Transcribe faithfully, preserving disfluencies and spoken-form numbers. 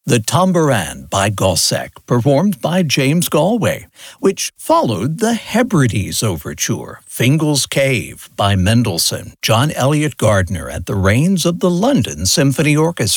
The Tambourine by Gossec, performed by James Galway, which followed the Hebrides Overture, Fingal's Cave by Mendelssohn, John Eliot Gardiner at the reins of the London Symphony Orchestra.